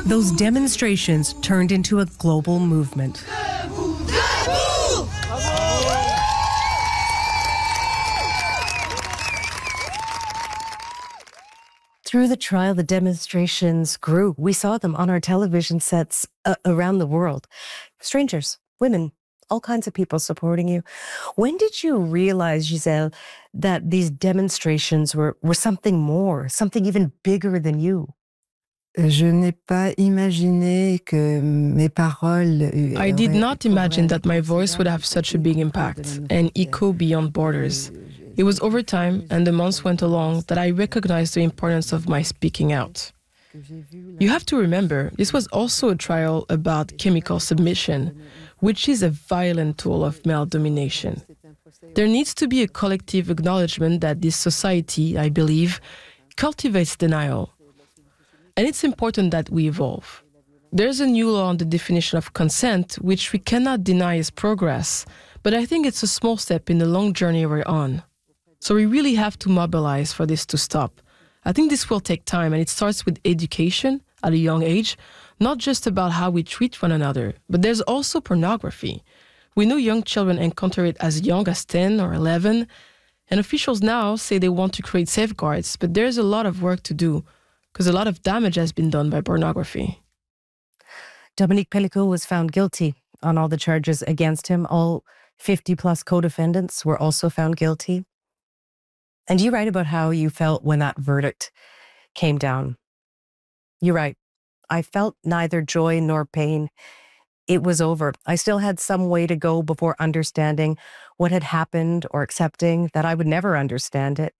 those demonstrations turned into a global movement. Through the trial, the demonstrations grew. We saw them on our television sets around the world. Strangers, women, all kinds of people supporting you. When did you realize, Gisèle, that these demonstrations were something more, something even bigger than you? Je n'ai pas imaginé que mes paroles. I did not imagine that my voice would have such a big impact and echo beyond borders. It was over time and the months went along that I recognized the importance of my speaking out. You have to remember, this was also a trial about chemical submission, which is a violent tool of male domination. There needs to be a collective acknowledgement that this society, I believe, cultivates denial. And it's important that we evolve. There's a new law on the definition of consent, which we cannot deny is progress, but I think it's a small step in the long journey we're on. So we really have to mobilize for this to stop. I think this will take time, and it starts with education at a young age, not just about how we treat one another, but there's also pornography. We know young children encounter it as young as 10 or 11, and officials now say they want to create safeguards, but there's a lot of work to do, because a lot of damage has been done by pornography. Dominique Pellicot was found guilty on all the charges against him. All 50-plus co-defendants were also found guilty. And you write about how you felt when that verdict came down. You write, I felt neither joy nor pain. It was over. I still had some way to go before understanding what had happened or accepting that I would never understand it.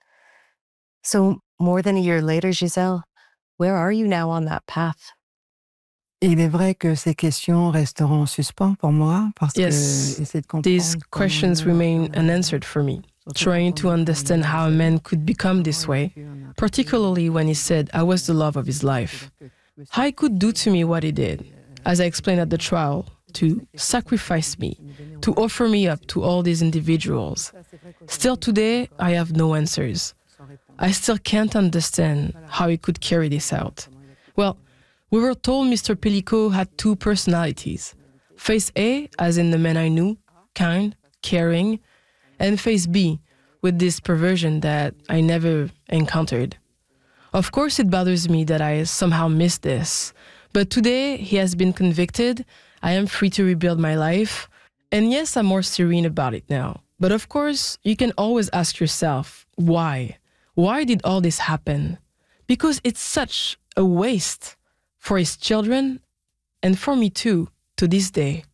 So more than a year later, Gisèle, where are you now on that path? Il est vrai que ces questions resteront en suspens pour moi parce que these questions remain unanswered for me. Trying to understand how a man could become this way, particularly when he said I was the love of his life. How he could do to me what he did, as I explained at the trial, to sacrifice me, to offer me up to all these individuals. Still today, I have no answers. I still can't understand how he could carry this out. Well, we were told Mr. Pellicot had two personalities. Face A, as in the man I knew, kind, caring, and face B, with this perversion that I never encountered. Of course, it bothers me that I somehow missed this. But today, he has been convicted. I am free to rebuild my life. And yes, I'm more serene about it now. But of course, you can always ask yourself, why? Why did all this happen? Because it's such a waste for his children and for me too, to this day.